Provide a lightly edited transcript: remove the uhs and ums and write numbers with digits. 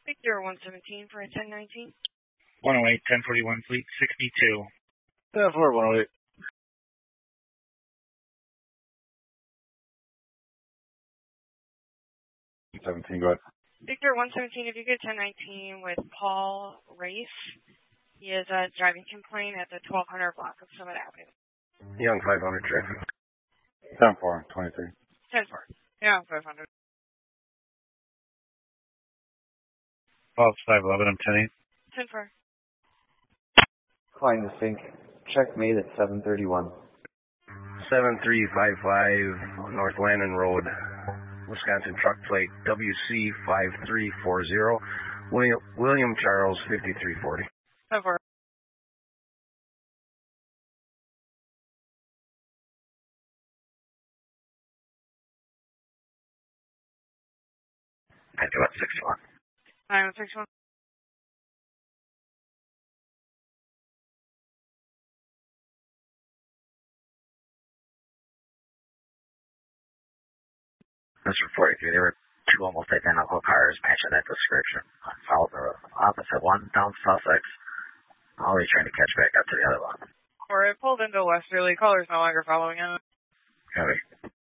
Victor 117 for a 1019. 108, 1041, fleet 62. 108. 17, go ahead. Victor 117, if you get 1019 with Paul Race. He has a driving complaint at the 1200 block of Summit Avenue. Young 500 traffic. 10-4, 23. 10-4. Yeah, 500. False 511, I'm 10-8. 10-4. Flying the Fink. Checkmate at 731. 7355 North Landon Road, Wisconsin truck plate WC5340, William Charles 5340. 10-4. I do at 61. 961. Mr. 43, there were two almost identical cars matching that description on south or opposite one down Sussex. Always trying to catch back up to the other one. Or it pulled into Westerly. Caller's no longer following him. Copy.